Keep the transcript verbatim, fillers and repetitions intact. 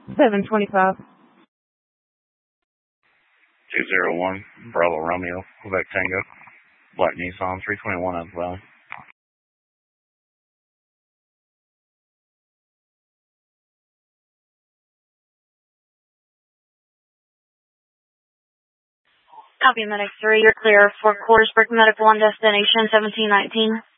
seven twenty-five. two zero one, Bravo Romeo, Quebec Tango, Black Nissan, three twenty-one out of the valley. Copy, Medic three. You're clear for Quartersburg Medical on destination seventeen nineteen.